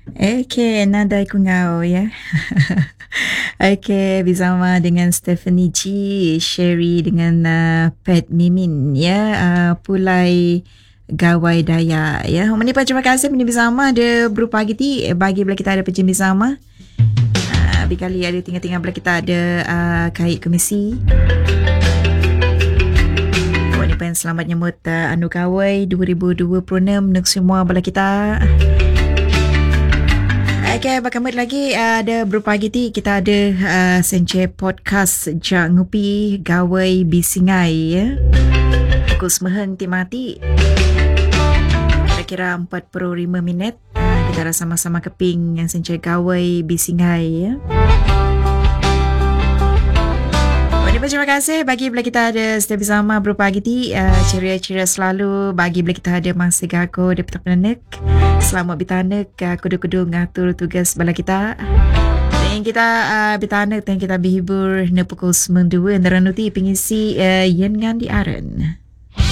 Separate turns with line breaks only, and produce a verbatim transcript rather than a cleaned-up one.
Okey, nadai ku ngau ya. Okey, bersama dengan Stephanie G, Sherry dengan uh, Pat Mimin ya, uh, Pulai Gawai Daya ya. Menipa terima kasih meni bersama ada berupa giti bagi belah kita ada pejem bersama. Uh, Bikali ada tinggal-tinggal belah kita ada uh, kait komisi. Pen selamat nyambut uh, Anu Kawai dua ribu dua puluh enam untuk semua belah kita. Okay, bakamut lagi uh, ada berupa giti kita ada uh, sence podcast Jak Ngupi Gawai Bisingai ya. Pukul sembilan ti mati. Kira-kira empat puluh lima minit uh, kita dah sama-sama keping yang sence Gawai Bisingai ya. Terima kasih bagi bila kita ada setiap bersama berupa giti uh, ceria-ceria selalu bagi bila kita ada masa gago di petak penanek selamat bitanek uh, kudu-kudu ngatur tugas bala kita dan kita uh, bitanek dan kita berhibur ne pukul sembilan dua naranuti pengisi uh, yen ngan di aren.